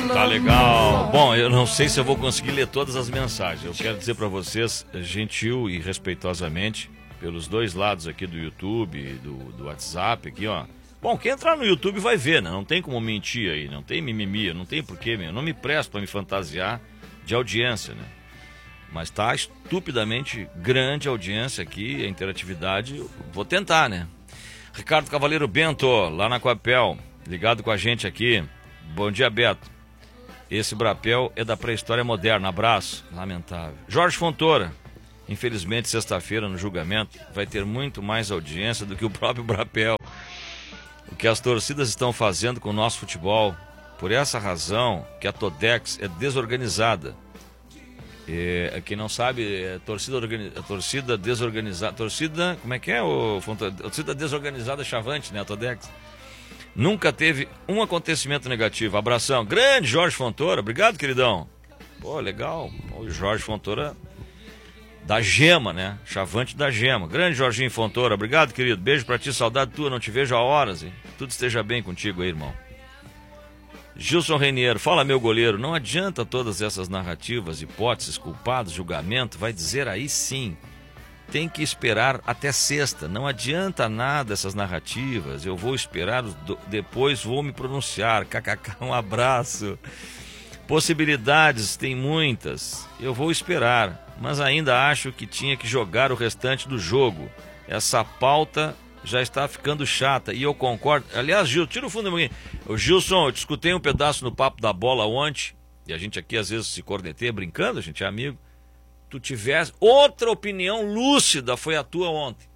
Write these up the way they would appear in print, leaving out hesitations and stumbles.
Tá legal. Bom, eu não sei se eu vou conseguir ler todas as mensagens. Eu quero dizer para vocês, gentil e respeitosamente, pelos dois lados aqui do YouTube, do WhatsApp aqui, ó. Bom, quem entrar no YouTube vai ver, né? Não tem como mentir aí, não tem mimimi, não tem porquê, eu não me presto para me fantasiar de audiência, né? Mas tá estupidamente grande a audiência aqui, a interatividade, vou tentar, né? Ricardo Cavaleiro Bento, lá na Coapel, ligado com a gente aqui. Bom dia, Beto. Esse Brapel é da pré-história moderna, abraço. Lamentável. Jorge Fontoura, infelizmente sexta-feira no julgamento vai ter muito mais audiência do que o próprio Brapel. O que as torcidas estão fazendo com o nosso futebol, por essa razão que a Todex é desorganizada. Quem não sabe, torcida desorganizada. Torcida, como é que é? Torcida desorganizada Chavante, né? A Todex. Nunca teve um acontecimento negativo. Abração. Grande Jorge Fontoura. Obrigado, queridão. Pô, legal. O Jorge Fontoura da Gema, né? Chavante da Gema. Grande Jorginho Fontoura. Obrigado, querido. Beijo pra ti. Saudade tua. Não te vejo há horas, hein? Tudo esteja bem contigo aí, irmão. Gilson Reiniero, fala meu goleiro, não adianta todas essas narrativas, hipóteses, culpados, julgamento, vai dizer aí sim. Tem que esperar até sexta, não adianta nada essas narrativas, eu vou esperar, depois vou me pronunciar, kkk, um abraço. Possibilidades tem muitas, eu vou esperar, mas ainda acho que tinha que jogar o restante do jogo. Essa pauta já está ficando chata, e eu concordo. Aliás, Gil, tira o fundo aqui. O Gilson, eu te escutei um pedaço no Papo da Bola ontem, e a gente aqui às vezes se corneteia brincando, a gente é amigo. Tu tivesse outra opinião lúcida, foi a tua ontem.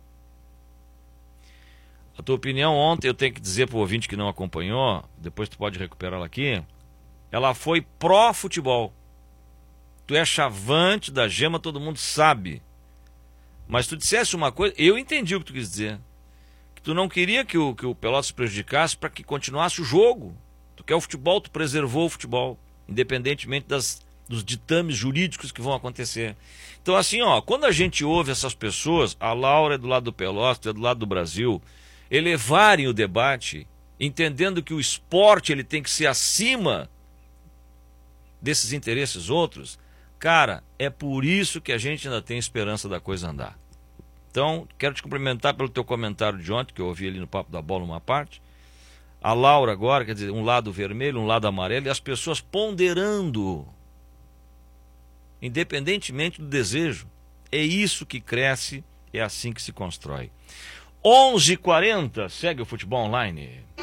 A tua opinião ontem, eu tenho que dizer para o ouvinte que não acompanhou, depois tu pode recuperá-la aqui, ela foi pró-futebol. Tu é Chavante da Gema, todo mundo sabe. Mas tu dissesse uma coisa, eu entendi o que tu quis dizer. Tu não queria que o Pelotas se prejudicasse para que continuasse o jogo. Tu quer o futebol, tu preservou o futebol, independentemente dos ditames jurídicos que vão acontecer. Então assim, ó, quando a gente ouve essas pessoas, a Laura é do lado do Pelotas, é do lado do Brasil, elevarem o debate, entendendo que o esporte ele tem que ser acima desses interesses outros, cara, é por isso que a gente ainda tem esperança da coisa andar. Então, quero te cumprimentar pelo teu comentário de ontem, que eu ouvi ali no Papo da Bola uma parte. A Laura agora, quer dizer, um lado vermelho, um lado amarelo, e as pessoas ponderando, independentemente do desejo. É isso que cresce, é assim que se constrói. 11h40, segue o Futebol Online.